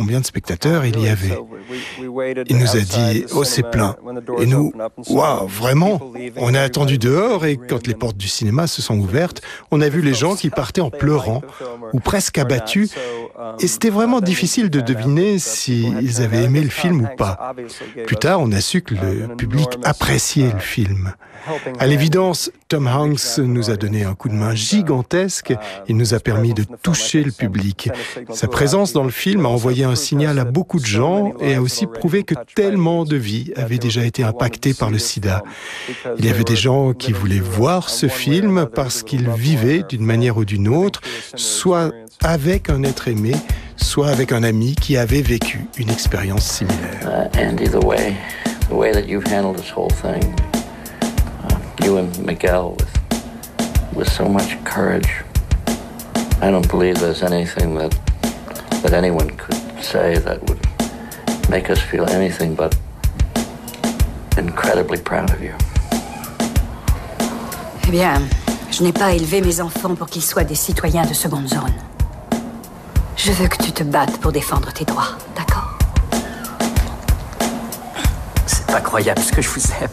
combien de spectateurs il y avait. Il nous a dit « Oh, c'est plein ». Et nous, « Waouh, vraiment ?» On a attendu dehors et quand les portes du cinéma se sont ouvertes, on a vu les gens qui partaient en pleurant ou presque abattus. Et c'était vraiment difficile de deviner s'ils avaient aimé le film ou pas. Plus tard, on a su que le public appréciait le film. À l'évidence, Tom Hanks nous a donné un coup de main gigantesque. Il nous a permis de toucher le public. Sa présence dans le film a envoyé un signal à beaucoup de gens et a aussi prouvé que tellement de vies avaient déjà été impactées par le sida. Il y avait des gens qui voulaient voir ce film parce qu'ils vivaient d'une manière ou d'une autre, soit avec un être aimé, soit avec un ami qui avait vécu une expérience similaire. Andy, the way that you've handled this whole thing, you and Miguel with so much courage. I don't believe there's anything that anyone could say that would make us feel anything but incredibly proud of you. Eh bien, je n'ai pas élevé mes enfants pour qu'ils soient des citoyens de seconde zone. Je veux que tu te battes pour défendre tes droits, d'accord? C'est pas croyable ce que je vous aime.